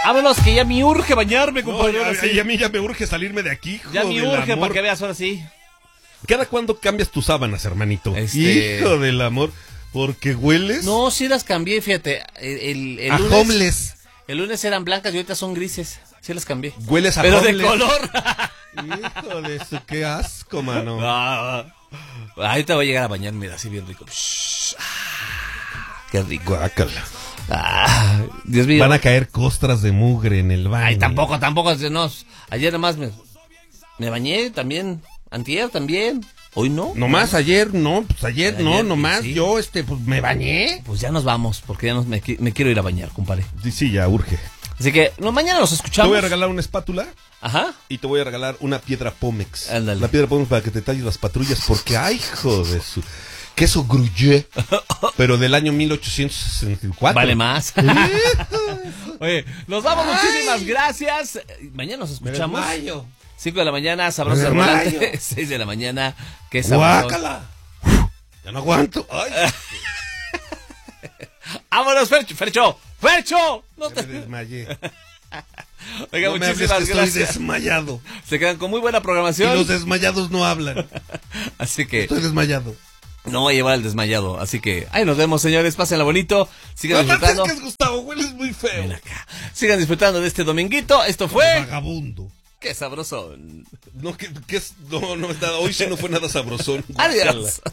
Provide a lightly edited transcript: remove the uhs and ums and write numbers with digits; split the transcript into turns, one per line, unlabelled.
Vámonos, que ya me urge bañarme, compadre.
Y a mí ya me urge salirme de aquí, hijo.
Ya me urge,
amor.
para que veas ahora sí.
¿Cada cuándo cambias tus sábanas, hermanito?
Este-
Hijo del amor. Porque hueles
No, sí las cambié, fíjate. El
a
lunes,
homeless.
el lunes eran blancas y ahorita son grises. Sí las cambié.
Hueles a
Pero
homeless.
de color.
Hijo de eso, qué asco, mano.
Ahorita voy a llegar a bañarme así bien rico. Qué rico.
Guácala.
Dios mío.
Van a caer costras de mugre en el baño.
Ay, tampoco. No. Ayer nomás me bañé también. Antier también. Hoy no.
Nomás ayer, no, pues ayer no, nomás
sí.
yo, pues me bañé.
Pues ya nos vamos, porque ya me quiero ir a bañar, compadre.
Sí, ya urge.
Así que mañana nos
Te
escuchamos.
voy a regalar una espátula
Ajá.
y te voy a regalar una piedra Pómex.
Ándale.
La piedra Pómex para que te talles las patrullas, porque, ay, hijo de su... Queso gruyere, pero del año 1864.
Vale más. Oye, nos vamos, muchísimas gracias. Mañana nos escuchamos. 5 de la mañana, sabroso al volante. 6 de la mañana, qué sabroso.
¡Guácala! Ya no aguanto. Ay.
¡Vámonos, Fercho! No
Me
te...
desmayé.
Oiga,
No me hables
muchísimas
que estoy
gracias.
desmayado.
Se quedan con muy buena
Y
programación.
los desmayados no hablan.
Así que
Estoy desmayado.
no voy a llevar al desmayado. Así que ahí nos vemos, señores. Pásenla bonito. Sigan
No
disfrutando.
que es Gustavo, hueles muy feo.
Ven acá. Sigan disfrutando de este dominguito. Esto fue...
Vagabundo.
¡Qué sabroso!
No, no, hoy sí no fue nada sabrosón.
Adiós.